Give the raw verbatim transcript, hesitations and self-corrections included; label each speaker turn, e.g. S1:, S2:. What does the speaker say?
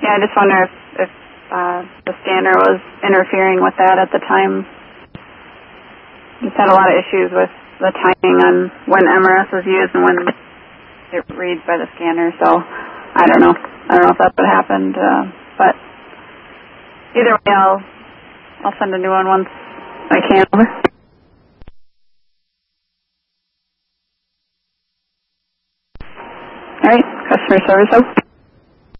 S1: Yeah, I just wonder if, if uh, the scanner was interfering with that at the time. Just had a lot of issues with the timing on when M R S was used and when it reads by the scanner, so I don't know. I don't know if that's what happened, uh, but either way, I'll, I'll send a new one once I can. All right, customer service.